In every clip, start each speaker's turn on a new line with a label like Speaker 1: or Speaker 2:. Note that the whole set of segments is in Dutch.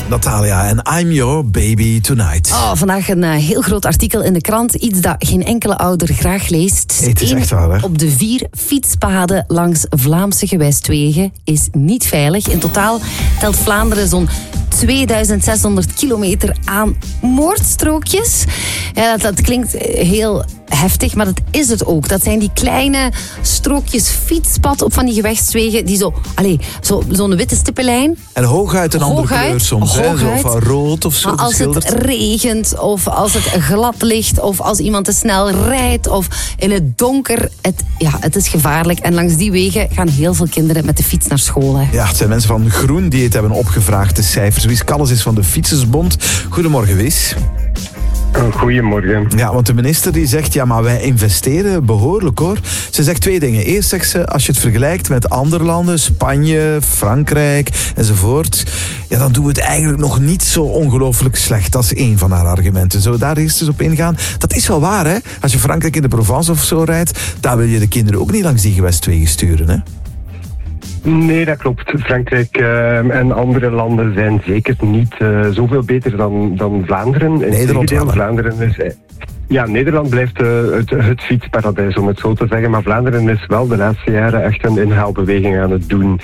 Speaker 1: Natalia en I'm Your Baby Tonight.
Speaker 2: Vandaag een heel groot artikel in de krant. Iets dat geen enkele ouder graag leest.
Speaker 1: Het is echt waar, hè?
Speaker 2: Op de 4 fietspaden langs Vlaamse gewestwegen is niet veilig. In totaal telt Vlaanderen zo'n 2600 kilometer aan moordstrookjes. Ja, dat klinkt heel heftig, maar dat is het ook. Dat zijn die kleine strookjes fietspad op van die gewechtswegen die zo'n witte stippenlijn.
Speaker 1: En hooguit een andere kleur soms, hè? Zo van rood of zo.
Speaker 2: Maar als het regent, of als het glad ligt, of als iemand te snel rijdt, of in het donker, het is gevaarlijk. En langs die wegen gaan heel veel kinderen met de fiets naar school. Hè.
Speaker 1: Ja, het zijn mensen van Groen die het hebben opgevraagd, de cijfers. Wies Kalles is van de Fietsersbond. Goedemorgen, Wies.
Speaker 3: Goedemorgen.
Speaker 1: Ja, want de minister die zegt, ja, maar wij investeren behoorlijk, hoor. Ze zegt 2 dingen. Eerst zegt ze, als je het vergelijkt met andere landen, Spanje, Frankrijk enzovoort, ja, dan doen we het eigenlijk nog niet zo ongelooflijk slecht. Dat is 1 van haar argumenten. Zullen we daar eerst eens op ingaan? Dat is wel waar, hè? Als je Frankrijk in de Provence of zo rijdt, dan wil je de kinderen ook niet langs die gewestwegen sturen, hè?
Speaker 3: Nee, dat klopt. Frankrijk en andere landen zijn zeker niet zoveel beter dan Vlaanderen.
Speaker 1: Nederland wel.
Speaker 3: Vlaanderen is... Ja, Nederland blijft het fietsparadijs, om het zo te zeggen. Maar Vlaanderen is wel de laatste jaren echt een inhaalbeweging aan het doen.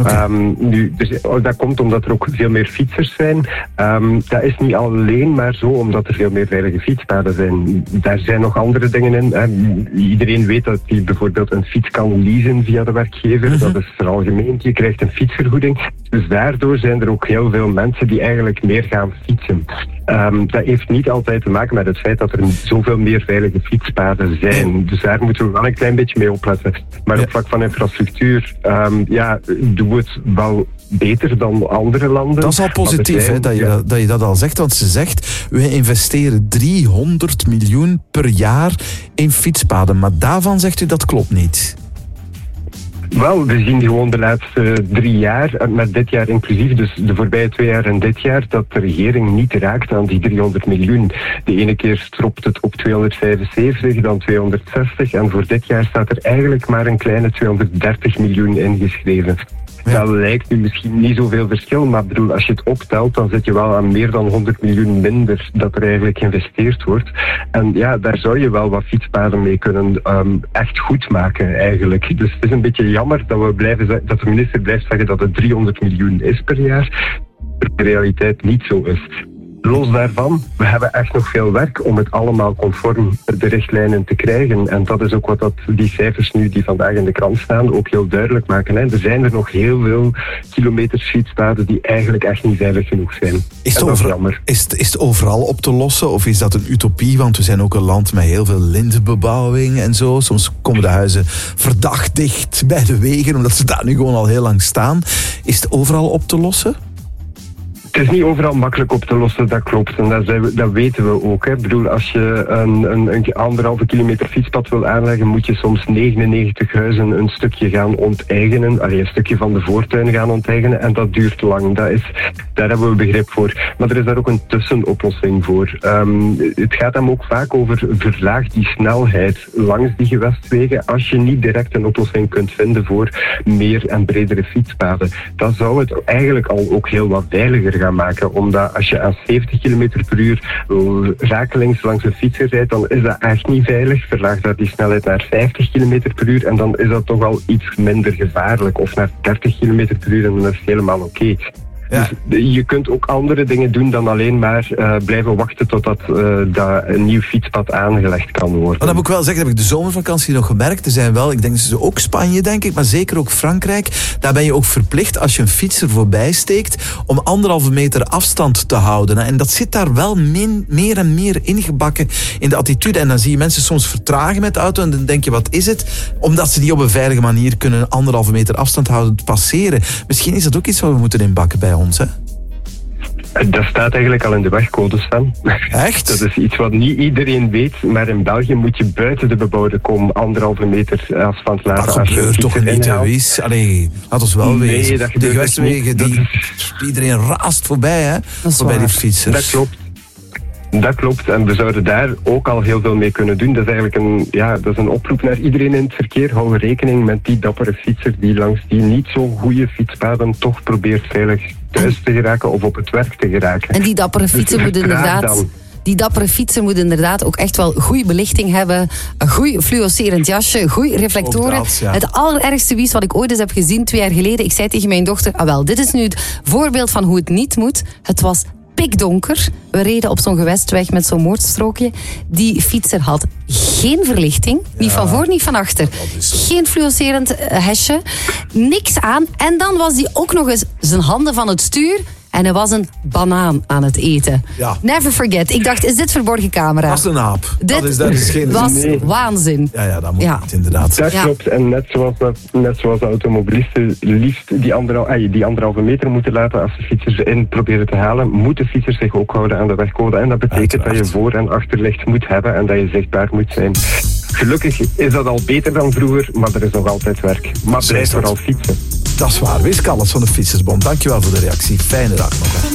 Speaker 3: Okay. Dat komt omdat er ook veel meer fietsers zijn. Dat is niet alleen maar zo omdat er veel meer veilige fietspaden zijn. Daar zijn nog andere dingen in. Iedereen weet dat je bijvoorbeeld een fiets kan leasen via de werkgever. Mm-hmm. Dat is veralgemeend. Je krijgt een fietsvergoeding. Dus daardoor zijn er ook heel veel mensen die eigenlijk meer gaan fietsen. Dat heeft niet altijd te maken met het feit dat er zoveel meer veilige fietspaden zijn. Dus daar moeten we wel een klein beetje mee opletten. Maar op vlak van infrastructuur doen we het wel beter dan andere landen.
Speaker 1: Dat is al positief, hè, dat je dat al zegt. Want ze zegt, we investeren 300 miljoen per jaar in fietspaden. Maar daarvan zegt u, dat klopt niet.
Speaker 3: Wel, we zien gewoon de laatste 3 jaar, met dit jaar inclusief, dus de voorbije 2 jaar en dit jaar, dat de regering niet raakt aan die 300 miljoen. De ene keer stropt het op 275, dan 260 en voor dit jaar staat er eigenlijk maar een kleine 230 miljoen ingeschreven. Ja. Dat lijkt nu misschien niet zoveel verschil, maar bedoel, als je het optelt, dan zit je wel aan meer dan 100 miljoen minder dat er eigenlijk geïnvesteerd wordt. En ja, daar zou je wel wat fietspaden mee kunnen echt goed maken eigenlijk. Dus het is een beetje jammer dat de minister blijft zeggen dat het 300 miljoen is per jaar. De realiteit niet zo is. Los daarvan, we hebben echt nog veel werk om het allemaal conform de richtlijnen te krijgen. En dat is ook wat die cijfers nu die vandaag in de krant staan ook heel duidelijk maken. Hè. Er zijn er nog heel veel kilometers fietspaden die eigenlijk echt niet veilig genoeg zijn.
Speaker 1: Is het overal op te lossen of is dat een utopie? Want we zijn ook een land met heel veel lintbebouwing en zo. Soms komen de huizen verdacht dicht bij de wegen, omdat ze daar nu gewoon al heel lang staan. Is het overal op te lossen?
Speaker 3: Het is niet overal makkelijk op te lossen, dat klopt. En dat weten we ook. Hè. Ik bedoel, als je een 1,5 kilometer fietspad wil aanleggen, moet je soms 99 huizen een stukje gaan onteigenen. Een stukje van de voortuin gaan onteigenen. En dat duurt lang. Daar hebben we begrip voor. Maar er is daar ook een tussenoplossing voor. Het gaat hem ook vaak over verlaag die snelheid langs die gewestwegen. Als je niet direct een oplossing kunt vinden voor meer en bredere fietspaden, dan zou het eigenlijk al ook heel wat veiliger gaan maken, omdat als je aan 70 km per uur rakelings langs een fietser rijdt, dan is dat echt niet veilig. Verlaag daar die snelheid naar 50 km per uur en dan is dat toch al iets minder gevaarlijk. Of naar 30 km per uur en dan is het helemaal oké. Ja. Dus je kunt ook andere dingen doen dan alleen maar blijven wachten totdat dat een nieuw fietspad aangelegd kan worden.
Speaker 1: Dat moet ik wel zeggen, heb ik de zomervakantie nog gemerkt. Er zijn wel, ik denk ook Spanje, denk ik, maar zeker ook Frankrijk. Daar ben je ook verplicht, als je een fietser voorbij steekt, om 1,5 meter afstand te houden. En dat zit daar wel meer en meer ingebakken in de attitude. En dan zie je mensen soms vertragen met de auto en dan denk je, wat is het? Omdat ze niet op een veilige manier kunnen 1,5 meter afstand houden passeren. Misschien is dat ook iets wat we moeten inbakken bij ons. Hè?
Speaker 3: Dat staat eigenlijk al in de wegcodes van.
Speaker 1: Echt?
Speaker 3: Dat is iets wat niet iedereen weet, maar in België moet je buiten de bebouwde kom 1,5 meter afstand laten.
Speaker 1: Dat gebeurt toch niet, Wies? Allee, laat ons wel weten.
Speaker 3: Dat
Speaker 1: de gewestwegen, iedereen raast voorbij, hè? Voorbij die fietsers.
Speaker 3: Dat klopt. Dat klopt, en we zouden daar ook al heel veel mee kunnen doen. Dat is eigenlijk een oproep naar iedereen in het verkeer. Hou rekening met die dappere fietser die langs die niet zo goede fietspaden toch probeert veilig thuis te geraken of op het werk te geraken.
Speaker 2: En die dappere fietsen moeten inderdaad... Die dappere fietsen moeten inderdaad ook echt wel goede belichting hebben. Een goed fluorescerend jasje, goede reflectoren.
Speaker 1: Dat, ja.
Speaker 2: Het allerergste wies wat ik ooit eens heb gezien 2 jaar geleden. Ik zei tegen mijn dochter, dit is nu het voorbeeld van hoe het niet moet. Het was pikdonker. We reden op zo'n gewestweg met zo'n moordstrookje. Die fietser had geen verlichting. Niet van voor, niet van achter. Geen fluorescerend hesje. Niks aan. En dan was hij ook nog eens zijn handen van het stuur... En hij was een banaan aan het eten.
Speaker 1: Ja.
Speaker 2: Never forget. Ik dacht, is dit verborgen camera?
Speaker 1: Dat is een aap.
Speaker 2: Dit
Speaker 1: dat is geen...
Speaker 2: was waanzin.
Speaker 1: Ja, dat moet niet, inderdaad.
Speaker 3: Dat klopt. En net zoals de automobilisten liefst die 1,5 meter moeten laten als de fietsers in proberen te halen, moeten fietsers zich ook houden aan de wegcode. En dat betekent dat je voor- en achterlicht moet hebben en dat je zichtbaar moet zijn. Gelukkig is dat al beter dan vroeger, maar er is nog altijd werk. Maar blijf vooral fietsen.
Speaker 1: Dat is waar. Wees Kalles van de Fietsersbond. Dankjewel voor de reactie. Fijne dag nog.